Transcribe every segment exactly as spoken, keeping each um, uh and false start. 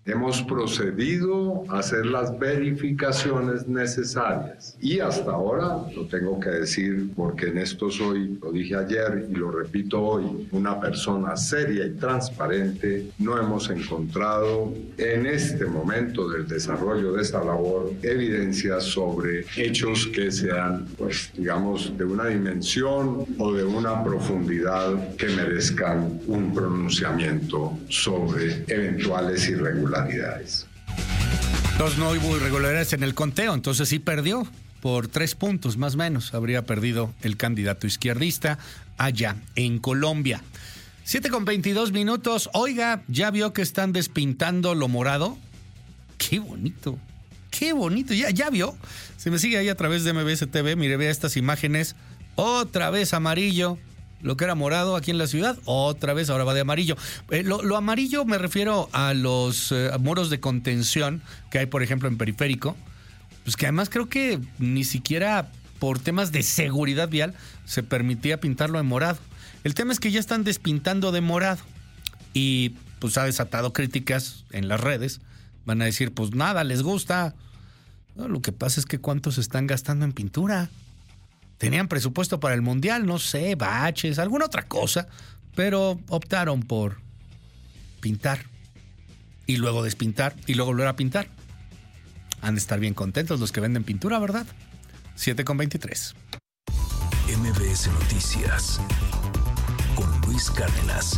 Hemos procedido a hacer las verificaciones necesarias y hasta ahora, lo tengo que decir porque en esto soy, lo dije ayer y lo repito hoy, una persona seria y transparente, no hemos encontrado en este momento del desarrollo de esa labor evidencias sobre hechos que sean, pues, digamos, de una dimensión o de una profundidad que merezcan un pronunciamiento sobre eventuales irregularidades. Entonces no hubo irregularidades en el conteo, entonces sí perdió por tres puntos más o menos. Habría perdido el candidato izquierdista allá en Colombia. siete con veintidós minutos. Oiga, ¿ya vio que están despintando lo morado? ¡Qué bonito! ¡Qué bonito! ¿Ya, ya vio? Se me sigue ahí a través de M B S T V. Mire, vea estas imágenes. Otra vez amarillo. Lo que era morado aquí en la ciudad, otra vez ahora va de amarillo. Eh, lo, lo amarillo me refiero a los eh, muros de contención que hay, por ejemplo, en Periférico. Pues que además creo que ni siquiera por temas de seguridad vial se permitía pintarlo de morado. El tema es que ya están despintando de morado y pues ha desatado críticas en las redes. Van a decir, pues nada, les gusta. No, lo que pasa es que cuántos están gastando en pintura. Tenían presupuesto para el Mundial, no sé, baches, alguna otra cosa, pero optaron por pintar y luego despintar y luego volver a pintar. Han de estar bien contentos los que venden pintura, ¿verdad? siete con veintitrés. M B S Noticias con Luis Cárdenas.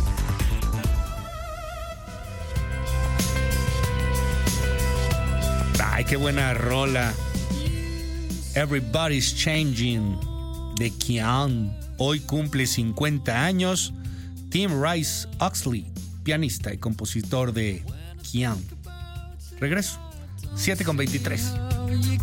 Ay, qué buena rola. Everybody's Changing, de Kian. Hoy cumple cincuenta años. Tim Rice Oxley, pianista y compositor de Kian. Regreso, siete con veintitrés.